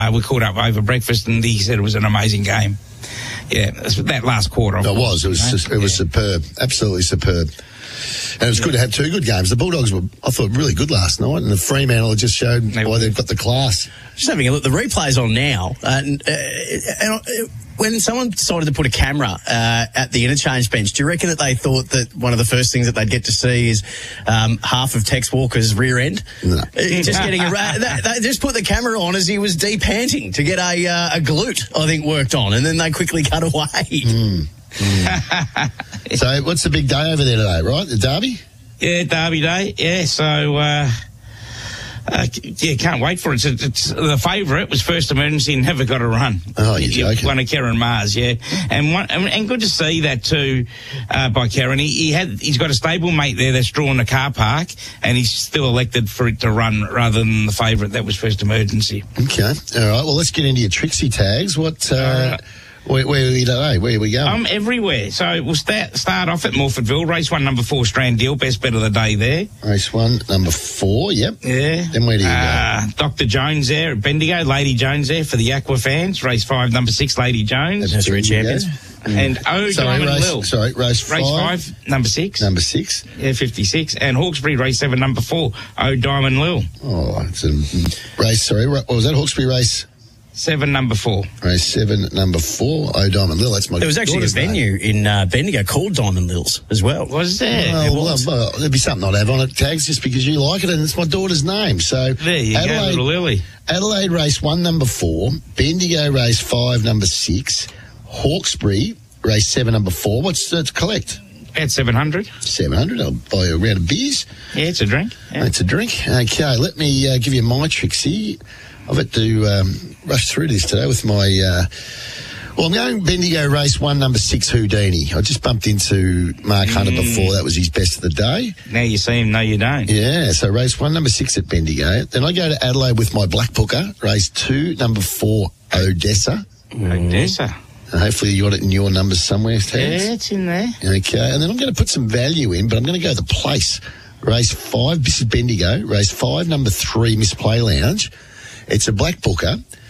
We caught up over breakfast, and he said it was an amazing game. Yeah, that last quarter. It was superb, absolutely superb. And it was good to have two good games. The Bulldogs were, I thought, really good last night, and the Fremantle just showed why they've got the class. Just having a look, the replay's on now, and when someone decided to put a camera at the interchange bench, do you reckon that they thought that one of the first things that they'd get to see is half of Tex Walker's rear end? No. Just getting they just put the camera on as he was depanting to get a glute, I think, worked on, and then they quickly cut away. So what's the big day over there today, right? The Derby? Yeah, Derby Day. Yeah, so... can't wait for it. It's the favourite was First Emergency and never got a run. Oh, you're joking. One of Karen Mars, yeah, and good to see that too by Karen. He's got a stablemate there that's drawn a car park, and he's still elected for it to run rather than the favourite that was First Emergency. Okay, all right. Well, let's get into your Trixie tags. What? Where are we today? Where are we going? I'm everywhere. So we'll start off at Morfordville. Race 1, number 4, Strand Deal. Best bet of the day there. Race 1, number 4, yep. Yeah. Then where do you go? Dr. Jones there at Bendigo. Lady Jones there for the Aqua fans. Race 5, number 6, Lady Jones. That's three champions. And Diamond Lil. Race 5, number 6. Number 6. Yeah, 56. And Hawkesbury, race 7, number 4, Diamond Lil. Oh, it's a race, what was that? Hawkesbury race? 7, number 4. Race 7, number 4, Diamond Lil. That's my. There was actually a venue in Bendigo called Diamond Lil's as well. Was there? Well, there'd be something I'd have on it, tags, just because you like it, and it's my daughter's name. So there you go, little Lily. Adelaide race 1, number 4, Bendigo race 5, number 6, Hawkesbury race 7, number 4. What's to collect? At 700. 700. I'll buy you a round of beers. Yeah, it's a drink. Yeah. It's a drink. Okay, let me give you my Trixie. I've had to rush through this today with my... I'm going Bendigo race 1, number 6, Houdini. I just bumped into Mark Hunter before. That was his best of the day. Now you see him, no you don't. Yeah, so race 1, number 6 at Bendigo. Then I go to Adelaide with my Black Booker, race 2, number 4, Odessa. Odessa. Hopefully you got it in your numbers somewhere, Taz. Yeah, it's in there. Okay, and then I'm going to put some value in, but I'm going to go the place. Race 5, this is Bendigo. Race 5, number 3, Miss Play Lounge. It's a Black Booker.